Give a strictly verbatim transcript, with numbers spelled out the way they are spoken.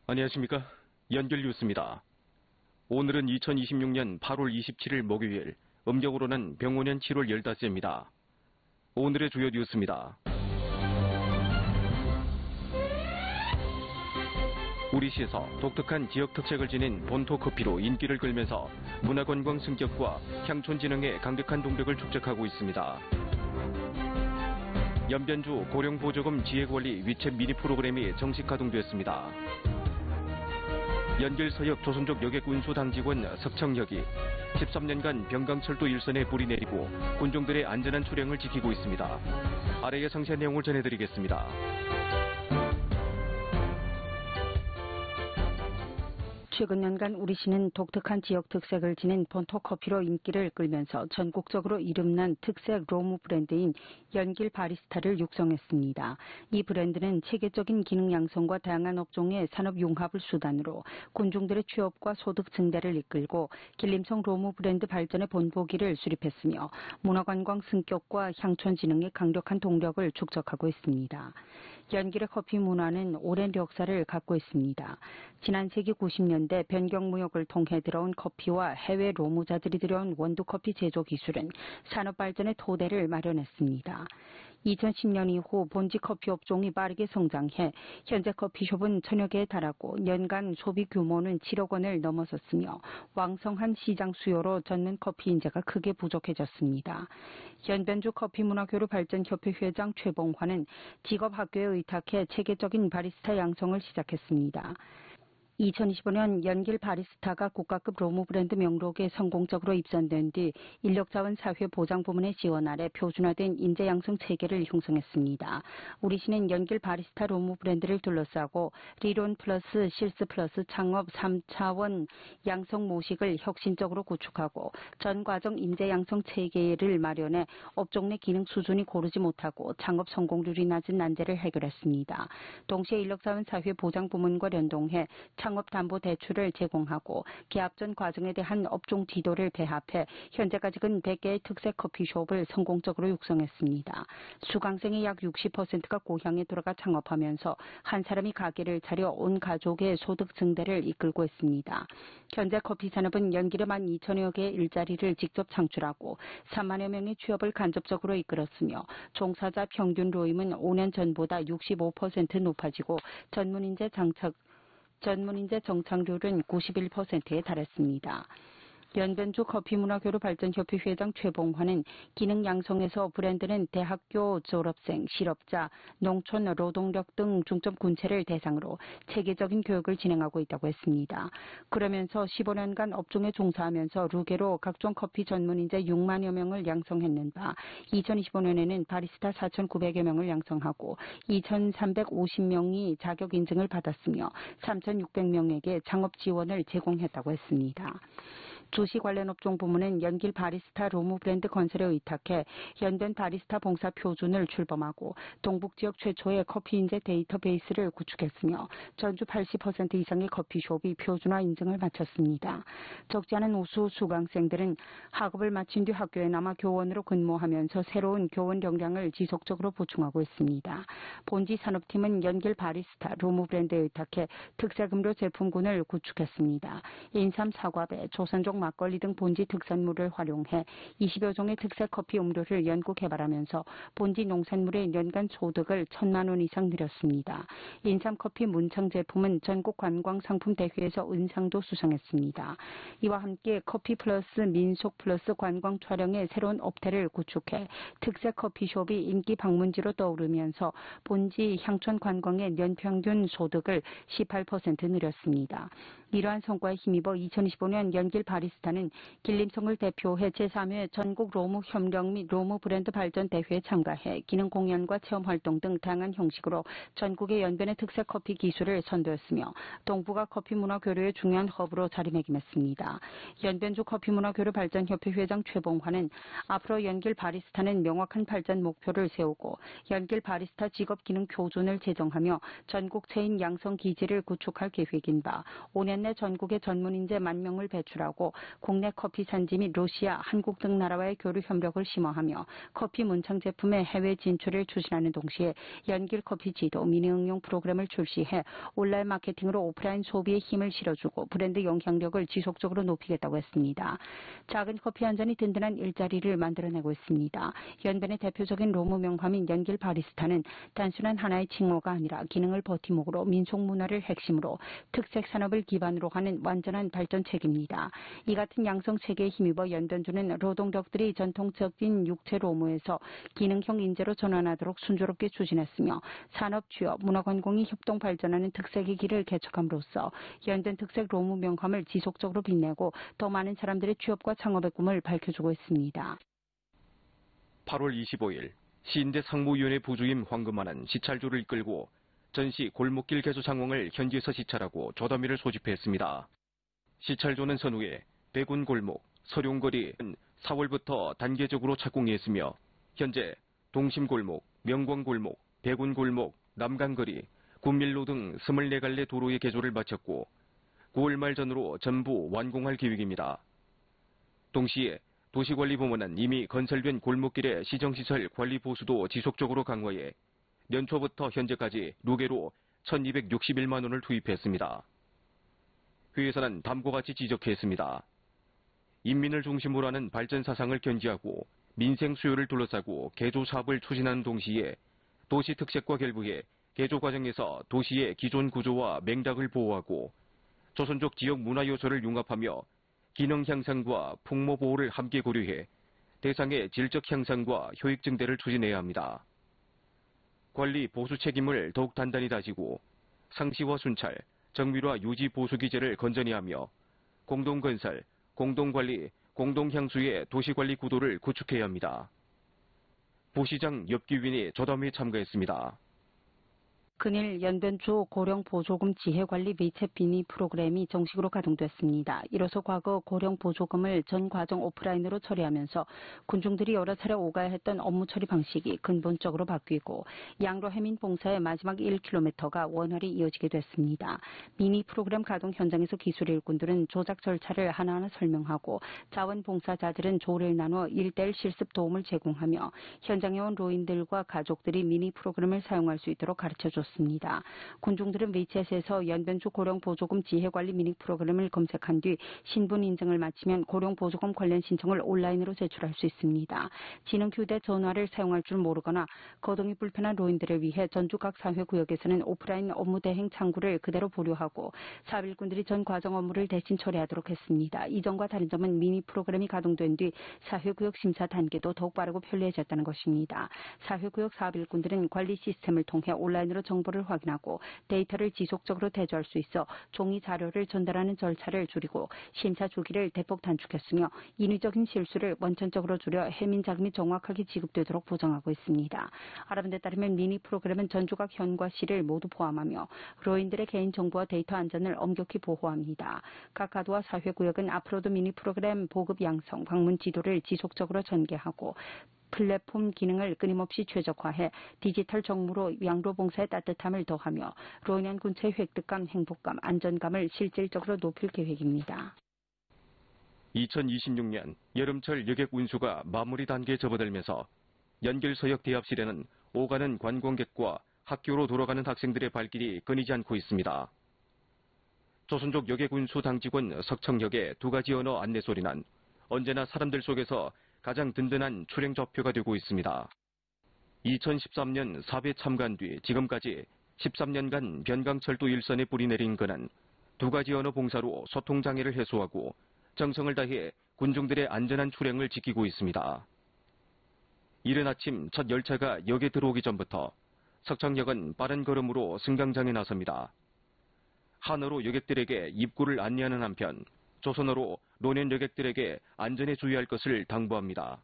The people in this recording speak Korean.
안녕하십니까. 연결 뉴스입니다. 오늘은 이천이십육 년 팔월 이십칠일 목요일, 음력으로는 병오년 칠월 열다섯째입니다. 오늘의 주요 뉴스입니다. 우리시에서 독특한 지역 특색을 지닌 본토 커피로 인기를 끌면서 문화관광 승격과 향촌 진흥에 강력한 동력을 축적하고 있습니다. 연변주 고령보조금 지혜관리 위챗 미니 프로그램이 정식 가동됐습니다. 연길서역 조선족 여객 운수당직원 석청역이 십삼 년간 병강철도 일선에 불이 내리고 군중들의 안전한 출행을 지키고 있습니다. 아래의 상세한 내용을 전해드리겠습니다. 최근 년간 우리시는 독특한 지역 특색을 지닌 본토 커피로 인기를 끌면서 전국적으로 이름난 특색 로무 브랜드인 연길 바리스타를 육성했습니다. 이 브랜드는 체계적인 기능 양성과 다양한 업종의 산업 융합을 수단으로 군중들의 취업과 소득 증대를 이끌고 길림성 로무 브랜드 발전의 본보기를 수립했으며 문화관광 승격과 향촌 진흥에 강력한 동력을 축적하고 있습니다. 연길의 커피 문화는 오랜 역사를 갖고 있습니다. 지난 세기 구십 년대 변경무역을 통해 들어온 커피와 해외 로무자들이 들여온 원두커피 제조 기술은 산업 발전의 토대를 마련했습니다. 이천십 년 이후 본지 커피 업종이 빠르게 성장해 현재 커피숍은 천여 개에 달하고 연간 소비 규모는 칠억 원을 넘어섰으며 왕성한 시장 수요로 전문 커피 인재가 크게 부족해졌습니다. 연변주 커피문화교류 발전협회 회장 최봉화는 직업학교에 의탁해 체계적인 바리스타 양성을 시작했습니다. 이천이십오 년 연길 바리스타가 국가급 로무 브랜드 명록에 성공적으로 입선된 뒤 인력자원사회 보장부문의 지원 아래 표준화된 인재 양성 체계를 형성했습니다. 우리시는 연길 바리스타 로무 브랜드를 둘러싸고 리론 플러스 실습 플러스 창업 삼 차원 양성 모식을 혁신적으로 구축하고 전 과정 인재 양성 체계를 마련해 업종 내 기능 수준이 고르지 못하고 창업 성공률이 낮은 난제를 해결했습니다. 동시에 인력자원사회 보장부문과 연동해 창업담보대출을 제공하고 개업 전 과정에 대한 업종 지도를 배합해 현재까지 근 백 개의 특색 커피숍을 성공적으로 육성했습니다. 수강생의 약 육십 퍼센트가 고향에 돌아가 창업하면서 한 사람이 가게를 차려 온 가족의 소득 증대를 이끌고 있습니다. 현재 커피 산업은 연길에 만 이천여 개의 일자리를 직접 창출하고 삼만여 명의 취업을 간접적으로 이끌었으며 종사자 평균 로임은 오 년 전보다 육십오 퍼센트 높아지고 전문인재 장착 전문인재 정착률은 구십일 퍼센트에 달했습니다. 연변주 커피문화교류 발전협회 회장 최봉화는 기능 양성에서 브랜드는 대학교 졸업생, 실업자, 농촌 노동력 등 중점 군체를 대상으로 체계적인 교육을 진행하고 있다고 했습니다. 그러면서 십오 년간 업종에 종사하면서 루게로 각종 커피 전문인재 육만여 명을 양성했는 바 이천이십오 년에는 바리스타 사천구백여 명을 양성하고 이천삼백오십 명이 자격 인증을 받았으며 삼천육백 명에게 창업 지원을 제공했다고 했습니다. 주시 관련 업종 부문은 연길 바리스타 로무 브랜드 건설에 의탁해 연변 바리스타 봉사 표준을 출범하고 동북 지역 최초의 커피 인재 데이터베이스를 구축했으며 전주 팔십 퍼센트 이상의 커피숍이 표준화 인증을 마쳤습니다. 적지 않은 우수 수강생들은 학업을 마친 뒤 학교에 남아 교원으로 근무하면서 새로운 교원 역량을 지속적으로 보충하고 있습니다. 본지 산업팀은 연길 바리스타 로무 브랜드에 의탁해 특색 음료 제품군을 구축했습니다. 인삼, 사과배, 조선족 막걸리 등 본지 특산물을 활용해 이십여 종의 특색 커피 음료를 연구 개발하면서 본지 농산물의 연간 소득을 천만 원 이상 늘렸습니다. 인삼커피 문창 제품은 전국 관광상품대회에서 은상도 수상했습니다. 이와 함께 커피 플러스 민속 플러스 관광 촬영의 새로운 업태를 구축해 특색 커피숍이 인기 방문지로 떠오르면서 본지 향촌 관광의 연평균 소득을 십팔 퍼센트 늘렸습니다. 이러한 성과에 힘입어 이천이십오 년 연길 바리스타는 길림성을 대표해 제삼 회 전국 로무 협력 및 로무 브랜드 발전 대회에 참가해 기능 공연과 체험 활동 등 다양한 형식으로 전국의 연변의 특색 커피 기술을 선도했으며 동북아 커피 문화 교류의 중요한 허브로 자리매김했습니다. 연변주 커피 문화 교류 발전협회 회장 최봉화는 앞으로 연길 바리스타는 명확한 발전 목표를 세우고 연길 바리스타 직업 기능 표준을 제정하며 전국 체인 양성 기지를 구축할 계획인 바 오 년 내 전국의 전문 인재 만 명을 배출하고 국내 커피 산지 및 러시아, 한국 등 나라와의 교류 협력을 심화하며 커피 문창 제품의 해외 진출을 추진하는 동시에 연길 커피 지도 미니 응용 프로그램을 출시해 온라인 마케팅으로 오프라인 소비에 힘을 실어주고 브랜드 영향력을 지속적으로 높이겠다고 했습니다. 작은 커피 한 잔이 든든한 일자리를 만들어내고 있습니다. 연변의 대표적인 로무 명함인 연길 바리스타는 단순한 하나의 칭호가 아니라 기능을 버팀목으로 민속 문화를 핵심으로 특색 산업을 기반으로 하는 완전한 발전책입니다. 이 같은 양성 체계에 힘입어 연변주는 노동력들이 전통적인 육체 로무에서 기능형 인재로 전환하도록 순조롭게 추진했으며 산업, 취업, 문화관광이 협동 발전하는 특색의 길을 개척함으로써 연변 특색 로무 명함을 지속적으로 빛내고 더 많은 사람들의 취업과 창업의 꿈을 밝혀주고 있습니다. 팔월 이십오일 시인대 상무위원회 부주임 황금만은 시찰조를 이끌고 전시 골목길 개조 상황을 현지에서 시찰하고 조더미를 소집했습니다. 시찰조는 선후에 대군 골목, 서룡거리는 사월부터 단계적으로 착공했으며 현재 동심골목, 명광골목, 대군골목, 남강거리, 군밀로 등 이십사 갈래 도로의 개조를 마쳤고 구월 말 전후로 전부 완공할 계획입니다. 동시에 도시관리부문은 이미 건설된 골목길의 시정시설 관리 보수도 지속적으로 강화해 연초부터 현재까지 누계로 천이백육십일만 원을 투입했습니다. 회에서는 다음과 같이 지적했습니다. 인민을 중심으로 하는 발전 사상을 견지하고 민생 수요를 둘러싸고 개조 사업을 추진하는 동시에 도시 특색과 결부해 개조 과정에서 도시의 기존 구조와 맥락을 보호하고 조선족 지역 문화 요소를 융합하며 기능 향상과 풍모 보호를 함께 고려해 대상의 질적 향상과 효익 증대를 추진해야 합니다. 관리 보수 책임을 더욱 단단히 다지고 상시와 순찰, 정밀화 유지 보수 기제를 건전히 하며 공동건설, 공동관리, 공동향수의 도시관리 구도를 구축해야 합니다. 부시장 엽기윈이 조담회에 참가했습니다. 근일 연변주 고령 보조금 지혜관리 미체 비니 프로그램이 정식으로 가동됐습니다. 이로써 과거 고령 보조금을 전 과정 오프라인으로 처리하면서 군중들이 여러 차례 오가야 했던 업무 처리 방식이 근본적으로 바뀌고 양로 해민 봉사의 마지막 일 킬로미터가 원활히 이어지게 됐습니다. 미니 프로그램 가동 현장에서 기술 일꾼들은 조작 절차를 하나하나 설명하고 자원봉사자들은 조를 나누어 일대일 실습 도움을 제공하며 현장에 온 로인들과 가족들이 미니 프로그램을 사용할 수 있도록 가르쳐줬습니다. 습니다. 군중들은 위챗에서 연변주 고령 보조금 지혜관리 미니 프로그램을 검색한 뒤 신분 인증을 마치면 고령 보조금 관련 신청을 온라인으로 제출할 수 있습니다. 지능 휴대전화를 사용할 줄 모르거나 거동이 불편한 로인들을 위해 전주 각 사회구역에서는 오프라인 업무 대행 창구를 그대로 보류하고 사업일꾼들이 전 과정 업무를 대신 처리하도록 했습니다. 이전과 다른 점은 미니 프로그램이 가동된 뒤 사회구역 심사 단계도 더욱 빠르고 편리해졌다는 것입니다. 사회구역 사업일꾼들은 관리 시스템을 통해 온라인으로 정보를 확인하고 데이터를 지속적으로 대조할 수 있어 종이 자료를 전달하는 절차를 줄이고 심사 주기를 대폭 단축했으며 인위적인 실수를 원천적으로 줄여 해민 자금이 정확하게 지급되도록 보장하고 있습니다. 알아본데 따르면 미니 프로그램은 전주각 현과 시를 모두 포함하며 로인들의 개인정보와 데이터 안전을 엄격히 보호합니다. 각 가도와 사회구역은 앞으로도 미니 프로그램 보급 양성, 방문 지도를 지속적으로 전개하고 플랫폼 기능을 끊임없이 최적화해 디지털 정무로 양로봉사의 따뜻함을 더하며 로인한 군체의 획득감, 행복감, 안전감을 실질적으로 높일 계획입니다. 이천이십육 년 여름철 여객 운수가 마무리 단계에 접어들면서 연길서역 대합실에는 오가는 관광객과 학교로 돌아가는 학생들의 발길이 끊이지 않고 있습니다. 조선족 여객 운수 당직원 석청역의 두 가지 언어 안내소리는 언제나 사람들 속에서 가장 든든한 출행 좌표가 되고 있습니다. 이천십삼 년 사배 참관 뒤 지금까지 십삼 년간 변강철도 일선에 뿌리 내린 그는 두 가지 언어 봉사로 소통장애를 해소하고 정성을 다해 군중들의 안전한 출행을 지키고 있습니다. 이른 아침 첫 열차가 역에 들어오기 전부터 석청역은 빠른 걸음으로 승강장에 나섭니다. 한어로 여객들에게 입구를 안내하는 한편 조선어로 노년 여객들에게 안전에 주의할 것을 당부합니다.